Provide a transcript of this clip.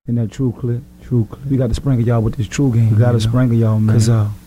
In that true clip. True clip. We got to sprinkle y'all with this true game. We got to sprinkle y'all, man. Cause